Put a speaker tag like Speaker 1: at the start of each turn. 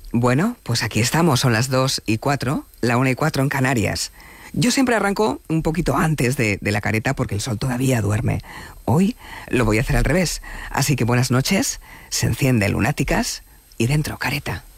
Speaker 1: Bueno, pues aquí estamos, son las 2:04, la 1:04 en Canarias. Yo siempre arranco un poquito antes de la careta porque el sol todavía duerme. Hoy lo voy a hacer al revés. Así que buenas noches, se enciende Lunáticas y dentro careta.